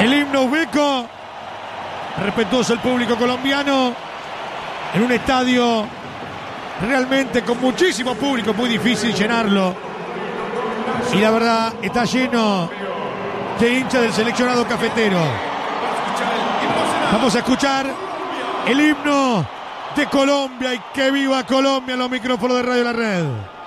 El himno uzbeco, respetuoso el público colombiano, en un estadio realmente con muchísimo público, muy difícil llenarlo. Y la verdad, está lleno de hinchas del seleccionado cafetero. Vamos a escuchar el himno de Colombia y que viva Colombia en los micrófonos de Radio La Red.